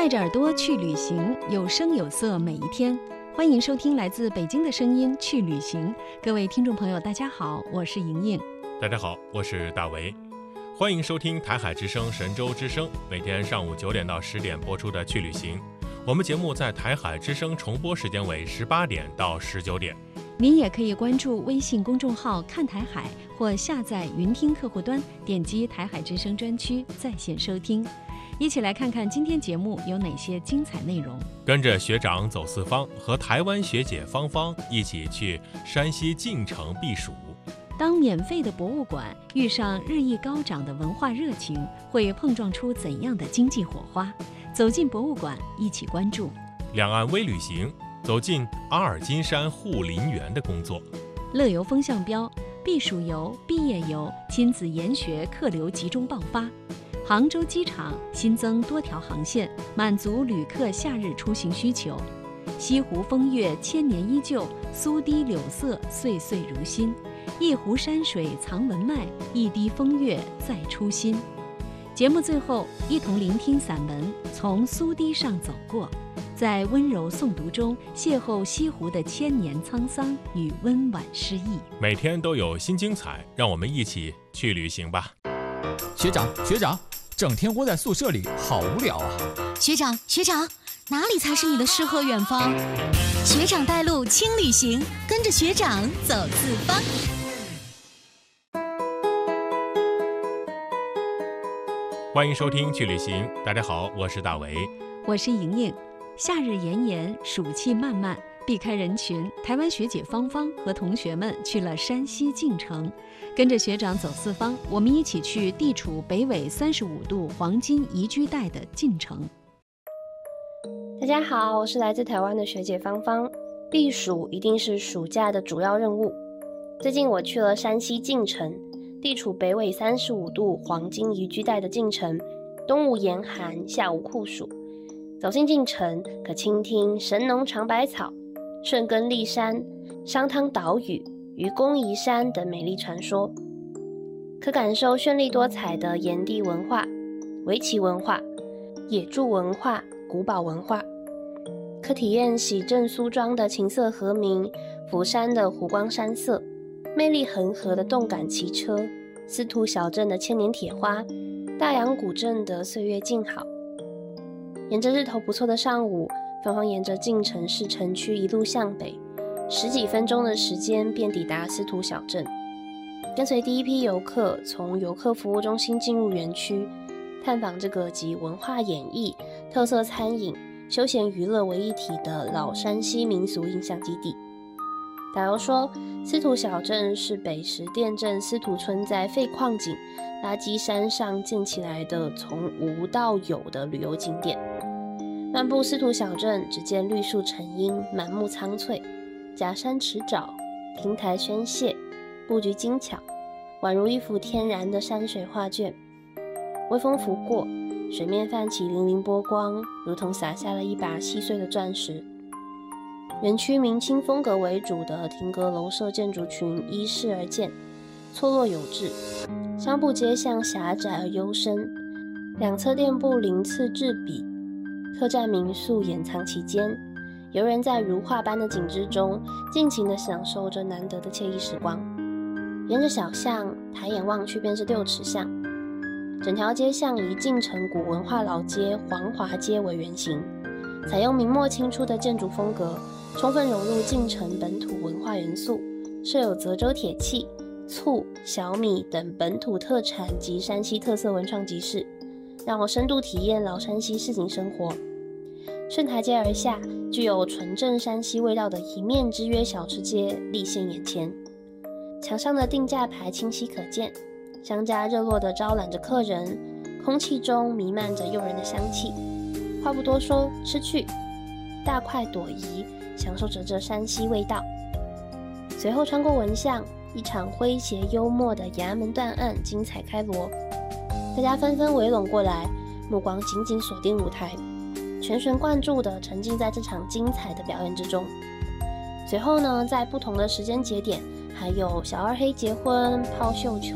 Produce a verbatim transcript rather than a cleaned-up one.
带着耳朵去旅行，有声有色每一天。欢迎收听来自北京的声音去旅行。各位听众朋友大家好，我是莹莹。 大家好，我是大为。欢迎收听台海之声神州之声，每天上午九点到十点播出的去旅行。我们节目在台海之声重播时间为十八点到十九点。 您也可以关注微信公众号看台海，或下载云听客户端，点击台海之声专区在线收听。一起来看看今天节目有哪些精彩内容。 跟着学长走四方，和台湾学姐芳芳一起去山西晋城避暑。 当免费的博物馆遇上日益高涨的文化热情，会碰撞出怎样的经济火花？走进博物馆，一起关注。 两岸微旅行，走进阿尔金山护林员的工作。 乐游风向标，避暑游、毕业游、亲子研学客流集中爆发。杭州机场新增多条航线，满足旅客夏日出行需求。西湖风月千年依旧，苏堤柳色岁岁如新。一湖山水藏文脉，一滴风月再出新。节目最后，一同聆听散文《从苏堤上走过》，在温柔诵读中邂逅西湖的千年沧桑与温婉诗意。 每天都有新精彩，让我们一起去旅行吧。 学长学长，整天窝在宿舍里好无聊啊。 学长学长，哪里才是你的诗和远方？学长带路轻旅行，跟着学长走四方。 欢迎收听去旅行。大家好，我是大为， 我是莹莹。夏日炎炎，暑气漫漫，避开人群，台湾学姐芳芳和同学们去了山西晋城。跟着学长走四方，我们一起去地处北纬三十五度黄金宜居带的晋城。 大家好，我是来自台湾的学姐芳芳。避暑一定是暑假的主要任务。最近我去了山西晋城，地处北纬三十五度黄金宜居带的晋城，冬无严寒，夏无酷暑。走进晋城，可倾听神农尝百草、顺根立山、商汤岛屿、愚公移山等美丽传说，可感受绚丽多彩的炎帝文化、围棋文化、野猪文化、古堡文化，可体验喜正苏庄的琴瑟和鸣，釜山的湖光山色，魅力恒河的动感骑车，司徒小镇的千年铁花，大洋古镇的岁月静好。沿着日头不错的上午，芳芳沿着晋城市城区一路向北，十几分钟的时间便抵达司徒小镇。跟随第一批游客从游客服务中心进入园区，探访这个集文化演艺、特色餐饮、休闲娱乐为一体的老山西民俗印象基地。导游说，司徒小镇是北石店镇司徒村在废矿井、垃圾山上建起来的从无到有的旅游景点。漫步司徒小镇，只见绿树成荫，满目苍翠，假山池沼，亭台轩榭，布局精巧，宛如一幅天然的山水画卷。微风拂过，水面泛起粼粼波光，如同洒下了一把细碎的钻石。园区明清风格为主的亭阁楼舍建筑群依势而建，错落有致，商铺街巷狭窄而幽深，两侧店铺鳞次栉比，客栈民宿掩藏其间，游人在如画般的景致中尽情地享受着难得的惬意时光。沿着小巷抬眼望去便是六尺巷，整条街巷以晋城古文化老街黄华街为原型，采用明末清初的建筑风格，充分融入晋城本土文化元素，设有泽州铁器、醋、小米等本土特产及山西特色文创集市，让我深度体验老山西市井生活。顺台阶而下，具有纯正山西味道的一面之约小吃街立现眼前，墙上的定价牌清晰可见，商家热络地招揽着客人，空气中弥漫着诱人的香气。话不多说，吃去！大快朵颐，享受着这山西味道。随后穿过文巷，一场诙谐幽默的衙门断案精彩开锣，大家纷纷围拢过来，目光紧紧锁定舞台，全神贯注地沉浸在这场精彩的表演之中。随后呢，在不同的时间节点，还有小二黑结婚、抛绣球、